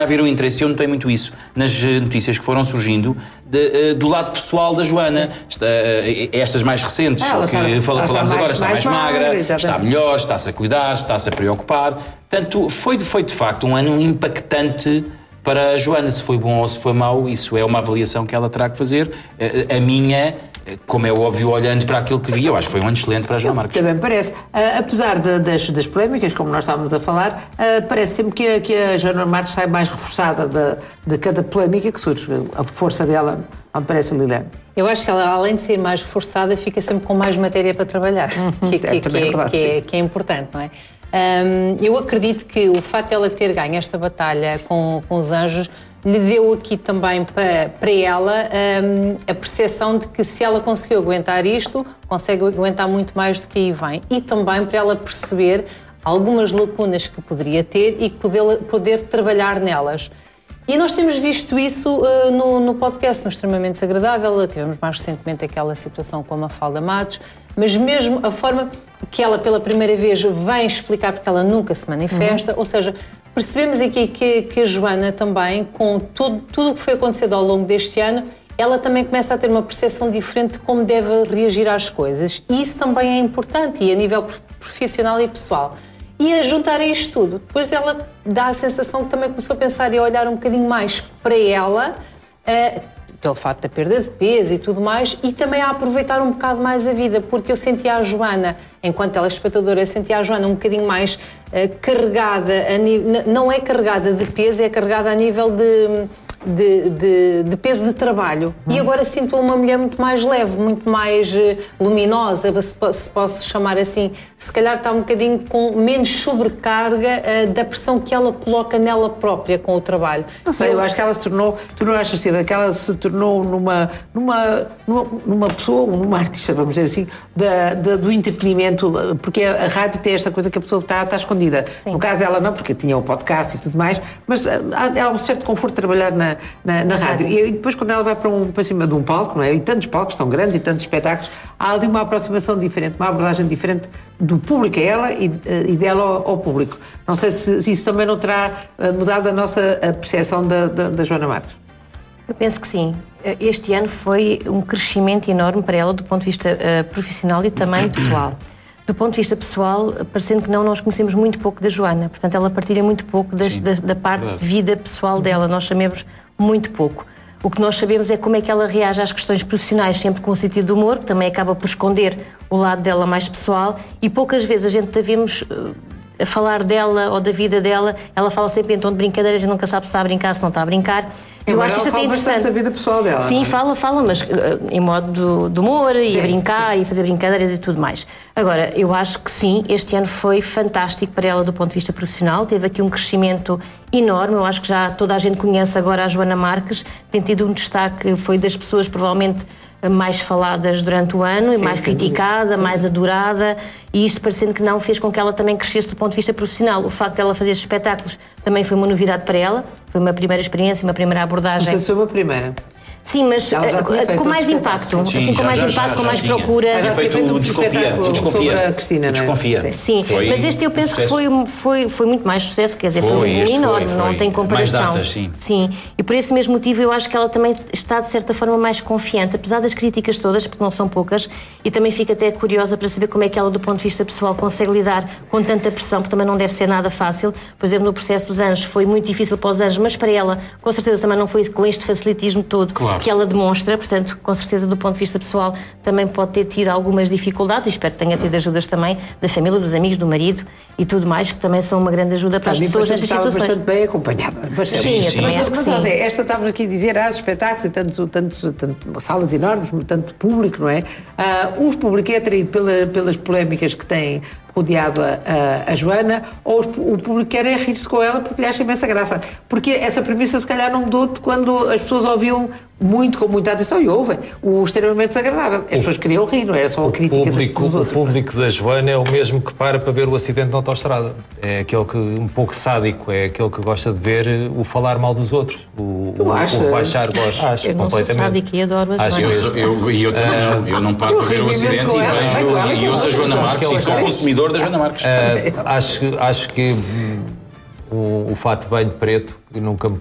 haver um interesse, eu notei muito isso nas notícias que foram surgindo do lado pessoal da Joana. Estas mais recentes, que falámos agora, está mais magra, está melhor, está-se a cuidar, está-se a preocupar. Portanto, foi de facto um ano impactante para a Joana. Se foi bom ou se foi mau, isso é uma avaliação que ela terá que fazer. A minha, como é óbvio, olhando para aquilo que vi, eu acho que foi um ano excelente para a Joana Marques. Também parece. Apesar das polémicas, como nós estávamos a falar, parece sempre que a Joana Marques sai mais reforçada de cada polémica que surge. A força dela, não te parece, Liliane? Eu acho que ela, além de ser mais reforçada, fica sempre com mais matéria para trabalhar, que é importante, não é? Eu acredito que o facto de ela ter ganho esta batalha com os anjos lhe deu aqui também para ela a percepção de que se ela conseguiu aguentar isto, consegue aguentar muito mais do que aí vem. E também para ela perceber algumas lacunas que poderia ter e poder trabalhar nelas. E nós temos visto isso no podcast, no Extremamente Desagradável. Tivemos mais recentemente aquela situação com a Mafalda Matos, mas mesmo a forma que ela pela primeira vez vem explicar, porque ela nunca se manifesta, ou seja, percebemos aqui que a Joana também, com tudo o que foi acontecendo ao longo deste ano, ela também começa a ter uma percepção diferente de como deve reagir às coisas. E isso também é importante, e a nível profissional e pessoal. E a juntar a isto tudo, depois ela dá a sensação que também começou a pensar e a olhar um bocadinho mais para ela, pelo facto da perda de peso e tudo mais, e também a aproveitar um bocado mais a vida, porque eu sentia a Joana, enquanto ela é espectadora, eu sentia a Joana um bocadinho mais carregada, não é carregada de peso, é carregada a nível de peso de trabalho. E agora sinto uma mulher muito mais leve, muito mais luminosa, se posso chamar assim. Se calhar está um bocadinho com menos sobrecarga da pressão que ela coloca nela própria com o trabalho. Não sei, eu acho que ela se tornou, tu não achas assim, que ela se tornou numa pessoa, numa artista, vamos dizer assim, do entretenimento, porque a rádio tem esta coisa que a pessoa está escondida. Sim. No caso dela não, porque tinha o podcast e tudo mais, mas há um certo conforto de trabalhar na rádio. E depois quando ela vai para cima de um palco, não é? E tantos palcos tão grandes e tantos espetáculos, há ali uma aproximação diferente, uma abordagem diferente do público a ela e dela ao público. Não sei se isso também não terá mudado a nossa percepção da Joana Marques. Eu penso que sim. Este ano foi um crescimento enorme para ela do ponto de vista profissional e também pessoal. Do ponto de vista pessoal, parecendo que não, nós conhecemos muito pouco da Joana. Portanto, ela partilha muito pouco da parte de vida pessoal dela. Nós sabemos muito pouco. O que nós sabemos é como é que ela reage às questões profissionais, sempre com o sentido de humor, que também acaba por esconder o lado dela mais pessoal, e poucas vezes a gente a vemos a falar dela ou da vida dela. Ela fala sempre em tom de brincadeira, a gente nunca sabe se está a brincar, se não está a brincar. Eu acho isto até interessante. Da vida pessoal dela. Sim, fala, mas em modo de humor, sim, e a brincar, sim, e fazer brincadeiras e tudo mais. Agora, eu acho que sim, este ano foi fantástico para ela do ponto de vista profissional, teve aqui um crescimento enorme. Eu acho que já toda a gente conhece agora a Joana Marques, tem tido um destaque, foi das pessoas provavelmente mais faladas durante o ano, sim, e mais criticada, sim, mais adorada, e isto parecendo que não fez com que ela também crescesse do ponto de vista profissional. O facto de ela fazer espetáculos também foi uma novidade para ela, foi uma primeira experiência, uma primeira abordagem. Não sei se foi uma primeira. Sim, mas com mais impacto, sim, assim, com mais impacto, com mais procura. Já feito o Desconfia. Sobre a Cristina, não é? Desconfia. Sim, mas este eu penso que foi muito mais sucesso, quer dizer, foi um enorme, não tem comparação. Mais datas, sim. Sim, e por esse mesmo motivo eu acho que ela também está de certa forma mais confiante, apesar das críticas todas, porque não são poucas, e também fico até curiosa para saber como é que ela, do ponto de vista pessoal, consegue lidar com tanta pressão, porque também não deve ser nada fácil. Por exemplo, no processo dos anjos foi muito difícil para os anjos, mas para ela, com certeza também não foi com este facilitismo todo, claro, que ela demonstra. Portanto, com certeza, do ponto de vista pessoal, também pode ter tido algumas dificuldades, e espero que tenha tido ajudas também da família, dos amigos, do marido e tudo mais, que também são uma grande ajuda para as pessoas nestas situações. Estava bastante bem acompanhada. Sim, eu também acho que sim. Esta estávamos aqui a dizer, há espetáculos e tanto salas enormes, tanto público, não é? O público é atraído pelas polémicas que têm rodeado a Joana, ou o público quer rir-se com ela porque lhe acha imensa graça. Porque essa premissa se calhar não mudou de quando as pessoas ouviam com muita atenção, e ouvem o Extremamente Desagradável. As pessoas queriam rir, não era só a crítica dos outros. O público da Joana é o mesmo que para ver o acidente na autoestrada. É aquele que, um pouco sádico, é aquele que gosta de ver o falar mal dos outros. O rebaixar voz. Acho, eu não sou sádico e adoro a Joana. Eu também não. Eu não paro para ver o acidente e ouço a Joana Marques, e sou consumidor da Joana Marques. Acho que o fato de banho preto, que nunca me